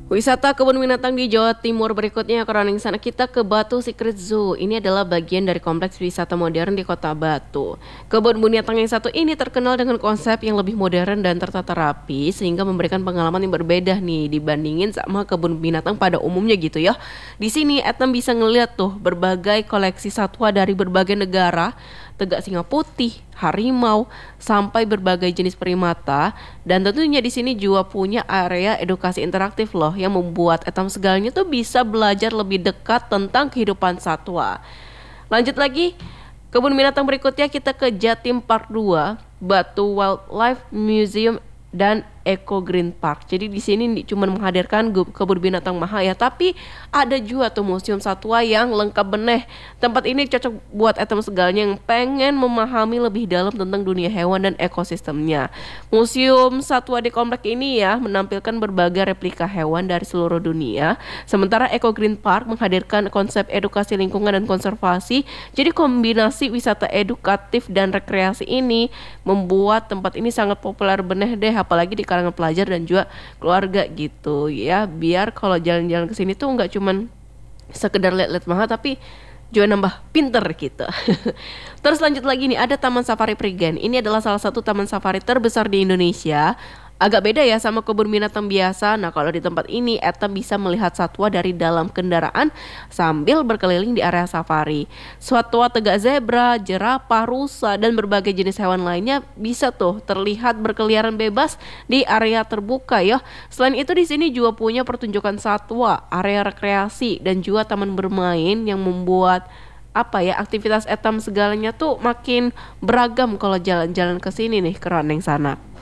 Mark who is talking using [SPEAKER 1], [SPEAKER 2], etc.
[SPEAKER 1] Wisata kebun binatang di Jawa Timur berikutnya keroning sana kita ke Batu Secret Zoo. Ini adalah bagian dari kompleks wisata modern di Kota Batu. Kebun binatang yang satu ini terkenal dengan konsep yang lebih modern dan tertata rapi sehingga memberikan pengalaman yang berbeda nih dibandingin sama kebun binatang pada umumnya gitu ya. Di sini Ethem bisa ngeliat tuh berbagai koleksi satwa dari berbagai negara, tegak singa putih, harimau, sampai berbagai jenis primata. Dan tentunya di sini juga punya area edukasi interaktif loh yang membuat Etam segalanya tuh bisa belajar lebih dekat tentang kehidupan satwa. Lanjut lagi, kebun binatang berikutnya kita ke Jatim Park 2, Batu Wildlife Museum dan Eco Green Park. Jadi di sini cuma menghadirkan kebun binatang mahal ya, tapi ada juga tuh museum satwa yang lengkap beneh. Tempat ini cocok buat etem segalanya yang pengen memahami lebih dalam tentang dunia hewan dan ekosistemnya. Museum satwa di komplek ini ya menampilkan berbagai replika hewan dari seluruh dunia. Sementara Eco Green Park menghadirkan konsep edukasi lingkungan dan konservasi. Jadi kombinasi wisata edukatif dan rekreasi ini membuat tempat ini sangat populer beneh deh, apalagi di kalangan pelajar dan juga keluarga gitu ya, biar kalau jalan-jalan ke sini tuh nggak cuman sekedar lihat-lihat mahal tapi juga nambah pinter gitu. Terus lanjut lagi nih, ada Taman Safari Prigen. Ini adalah salah satu taman safari terbesar di Indonesia. Agak beda ya sama kebun binatang biasa. Nah kalau di tempat ini Etam bisa melihat satwa dari dalam kendaraan sambil berkeliling di area safari. Satwa tegak zebra, jerapah, rusa, dan berbagai jenis hewan lainnya bisa tuh terlihat berkeliaran bebas di area terbuka ya. Selain itu di sini juga punya pertunjukan satwa, area rekreasi, dan juga taman bermain yang membuat aktivitas Etam segalanya tuh makin beragam kalau jalan-jalan ke sini nih ke Roneng sana.